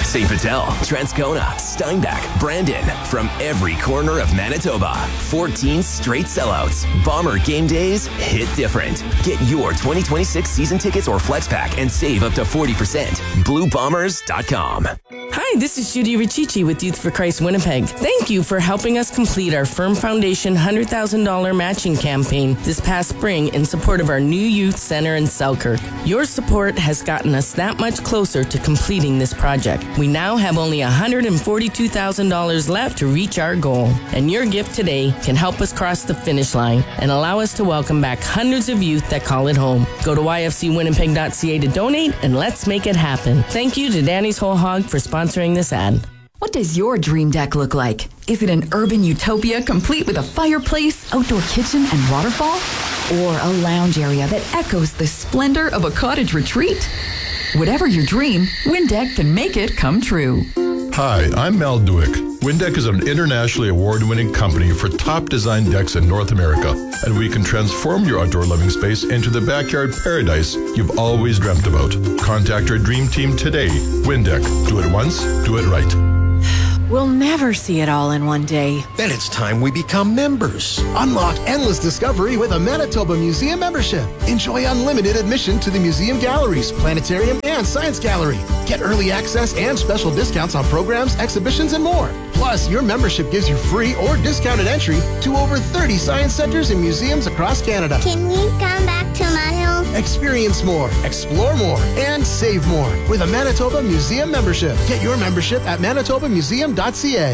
St. Vital, Transcona, Steinbach, Brandon. From every corner of Manitoba. 14 straight sellouts. Bomber game days hit different. Get your 2026 season tickets or flex pack and save up to 40%. BlueBombers.com. Hi, this is Judy Riccici with Youth for Christ Winnipeg. Thank you for helping us complete our Firm Foundation $100,000 matching campaign this past spring in support of our new youth center in Selkirk. Your support has gotten us that much closer to completing this project. We now have only $142,000 left to reach our goal, and your gift today can help us cross the finish line and allow us to welcome back hundreds of youth that call it home. Go to yfcwinnipeg.ca to donate, and let's make it happen. Thank you to Danny's Whole Hog for sponsoring this ad. What does your dream deck look like? Is it an urban utopia complete with a fireplace, outdoor kitchen, and waterfall? Or a lounge area that echoes the splendor of a cottage retreat? Whatever your dream, Windeck can make it come true. Hi, I'm Mal Duick. Windeck is an internationally award-winning company for top design decks in North America, and we can transform your outdoor living space into the backyard paradise you've always dreamt about. Contact our dream team today. Windeck. Do it once, do it right. We'll never see it all in one day. Then it's time we become members. Unlock endless discovery with a Manitoba Museum membership. Enjoy unlimited admission to the museum galleries, planetarium, and science gallery. Get early access and special discounts on programs, exhibitions, and more. Plus, your membership gives you free or discounted entry to over 30 science centers and museums across Canada. Can we come back to my home? Experience more, explore more, and save more with a Manitoba Museum membership. Get your membership at manitobamuseum.ca.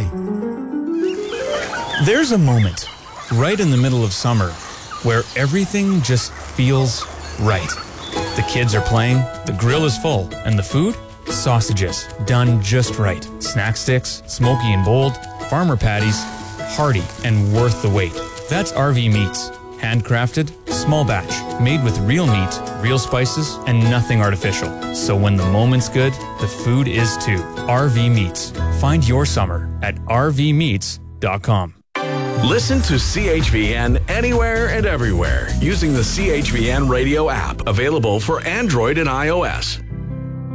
There's a moment right in the middle of summer where everything just feels right. The kids are playing, the grill is full, and the food? Sausages, done just right. Snack sticks, smoky and bold, farmer patties, hearty and worth the wait. That's RV Meats. Handcrafted, small batch, made with real meat, real spices, and nothing artificial. So when the moment's good, the food is too. RV Meats. Find your summer at rvmeats.com. Listen to CHVN anywhere and everywhere using the CHVN radio app, available for Android and iOS.